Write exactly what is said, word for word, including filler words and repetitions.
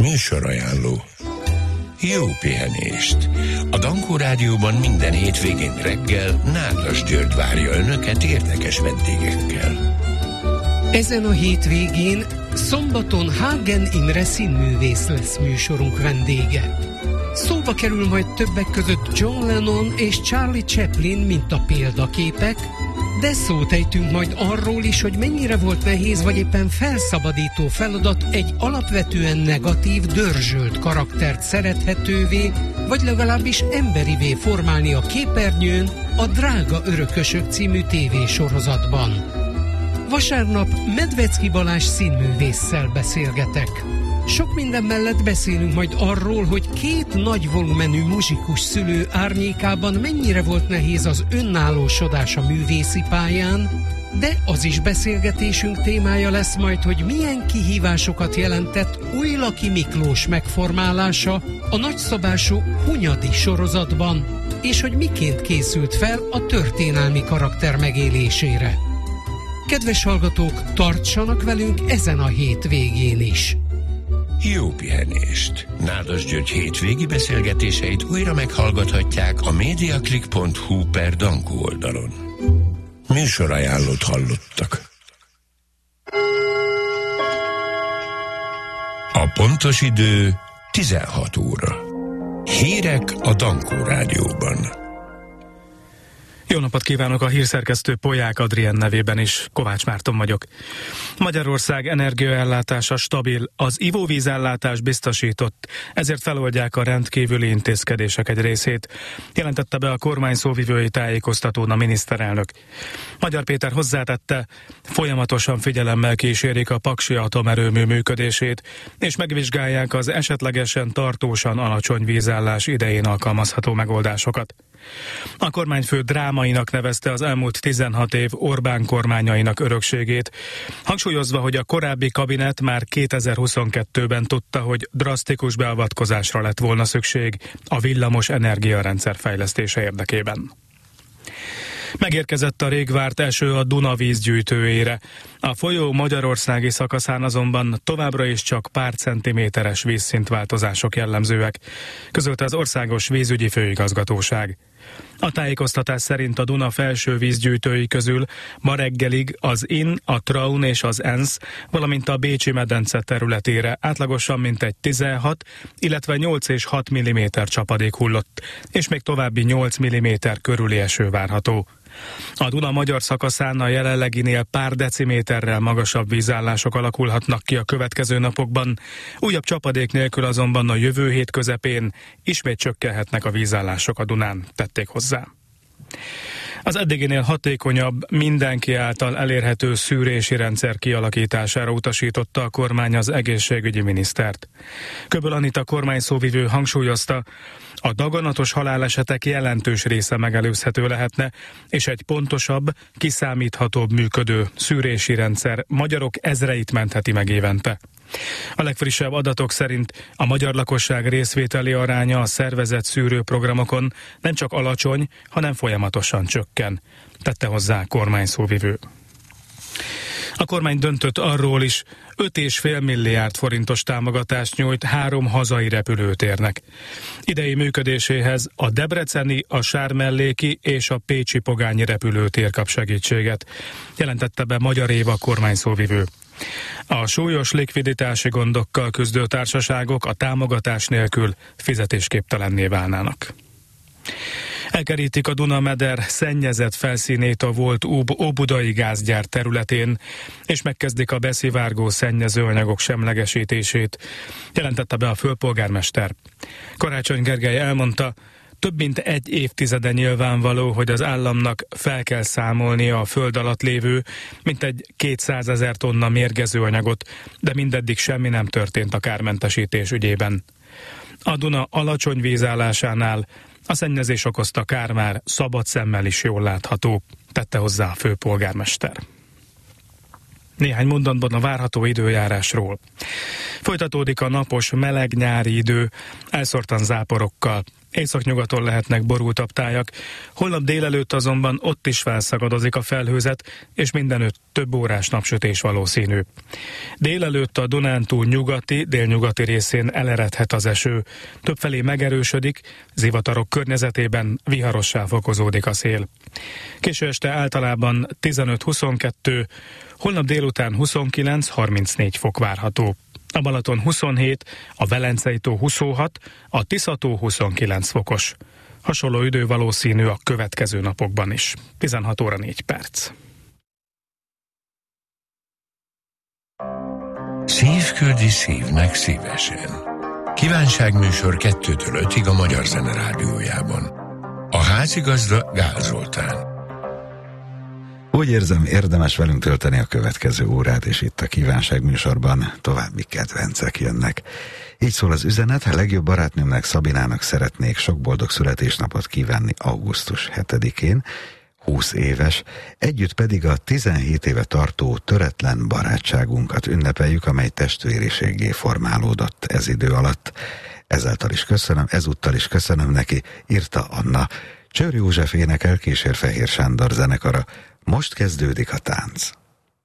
Műsorajánló. Jó pihenést! A Dankó Rádióban minden hétvégén reggel Nádas György várja önöket érdekes vendégekkel. Ezen a hétvégén szombaton Hagen Imre színművész lesz műsorunk vendége. Szóba kerül majd többek között John Lennon és Charlie Chaplin, mint a példaképek, de szót ejtünk majd arról is, hogy mennyire volt nehéz vagy éppen felszabadító feladat egy alapvetően negatív, dörzsölt karaktert szerethetővé, vagy legalábbis emberivé formálni a képernyőn a Drága örökösök című tévésorozatban. Vasárnap Medvecki Balázs színművésszel beszélgetek. Sok minden mellett beszélünk majd arról, hogy két nagy volumenű muzsikus szülő árnyékában mennyire volt nehéz az önállósodás a művészi pályán, de az is beszélgetésünk témája lesz majd, hogy milyen kihívásokat jelentett Újlaki Miklós megformálása a nagyszabású Hunyadi sorozatban, és hogy miként készült fel a történelmi karakter megélésére. Kedves hallgatók, tartsanak velünk ezen a hétvégén is! Jó pihenést! Nádas György hétvégi beszélgetéseit újra meghallgathatják a mediaclick pont hu per Dankó oldalon. Műsorajánlót hallottak. A pontos idő tizenhat óra. Hírek a Dankó Rádióban. Jó napot kívánok, a hírszerkesztő Polyák Adrien nevében is, Kovács Márton vagyok. Magyarország energiaellátása stabil, az ivóvízellátás biztosított, ezért feloldják a rendkívüli intézkedések egy részét, jelentette be a kormány szóvivői tájékoztatón a miniszterelnök. Magyar Péter hozzátette, folyamatosan figyelemmel kísérik a paksi atomerőmű működését, és megvizsgálják az esetlegesen tartósan alacsony vízállás idején alkalmazható megoldásokat. A kormányfő drámainak nevezte az elmúlt tizenhat év Orbán kormányainak örökségét, hangsúlyozva, hogy a korábbi kabinet már kétezer-huszonkettőben tudta, hogy drasztikus beavatkozásra lett volna szükség a villamos energiarendszer fejlesztése érdekében. Megérkezett a rég várt eső a Duna vízgyűjtőjére. A folyó magyarországi szakaszán azonban továbbra is csak pár centiméteres vízszintváltozások jellemzőek, közölte az Országos Vízügyi Főigazgatóság. A tájékoztatás szerint a Duna felső vízgyűjtői közül ma reggelig az Inn, a Traun és az Ensz, valamint a Bécsi medence területére átlagosan mintegy tizenhat, illetve nyolc és hat milliméter csapadék hullott, és még további nyolc milliméter körüli eső várható. A Duna magyar szakaszán a jelenleginél pár deciméterrel magasabb vízállások alakulhatnak ki a következő napokban, újabb csapadék nélkül azonban a jövő hét közepén ismét csökkenhetnek a vízállások a Dunán, tették hozzá. Az eddiginél hatékonyabb, mindenki által elérhető szűrési rendszer kialakítására utasította a kormány az egészségügyi minisztert. Köböl Anita kormányszóvivő hangsúlyozta, a daganatos halálesetek jelentős része megelőzhető lehetne, és egy pontosabb, kiszámíthatóbb működő szűrési rendszer magyarok ezreit mentheti meg évente. A legfrissebb adatok szerint a magyar lakosság részvételi aránya a szervezett szűrőprogramokon nem csak alacsony, hanem folyamatosan csökken, tette hozzá kormányszóvivő. A kormány döntött arról is, öt egész öt milliárd forintos támogatást nyújt három hazai repülőtérnek. Idei működéséhez a debreceni, a sármelléki és a pécsi pogányi repülőtér kap segítséget, jelentette be Magyar Éva kormányszóvivő. A súlyos likviditási gondokkal küzdő társaságok a támogatás nélkül fizetésképtelenné válnának. Elkerítik a Duna-meder szennyezett felszínét a volt óbudai gázgyár területén, és megkezdik a beszivárgó szennyezőanyagok semlegesítését, jelentette be a főpolgármester. Karácsony Gergely elmondta, több mint egy évtizede nyilvánvaló, hogy az államnak fel kell számolnia a föld alatt lévő mintegy kétszázezer tonna mérgező anyagot, de mindeddig semmi nem történt a kármentesítés ügyében. A Duna alacsony vízállásánál a szennyezés okozta kár már szabad szemmel is jól látható, tette hozzá a főpolgármester. Néhány mondatban a várható időjárásról. Folytatódik a napos, meleg nyári idő, elszórtan záporokkal. Északnyugaton lehetnek borultabb tájak, holnap délelőtt azonban ott is felszagadozik a felhőzet, és mindenütt több órás napsütés valószínű. Délelőtt a Dunántúl nyugati, délnyugati részén eleredhet az eső. Többfelé megerősödik, zivatarok környezetében viharossá fokozódik a szél. Késő este általában tizenöt-huszonkettő, holnap délután huszonkilenc-harmincnégy fok várható. A Balaton huszonhét, a Velencei tó huszonhat, a Tisza-tó huszonkilenc fokos. Hasonló idő valószínű a következő napokban is. tizenhat óra négy perc. Szívküldi szívnek szívesen. Kívánságműsor kettőtől ötig a Magyar Zene Rádiójában. A házigazda Gál Zoltán. Úgy érzem, érdemes velünk tölteni a következő órát, és itt a kívánságműsorban további kedvencek jönnek. Így szól az üzenet: a legjobb barátnőmnek, Szabinának szeretnék sok boldog születésnapot kívánni augusztus hetedikén, húsz éves, együtt pedig a tizenhét éve tartó töretlen barátságunkat ünnepeljük, amely testvériséggé formálódott ez idő alatt. Ezáltal is köszönöm, ezúttal is köszönöm neki, írta Anna. Csőr József énekel, kísér Fehér Sándor zenekara. Most kezdődik a tánc.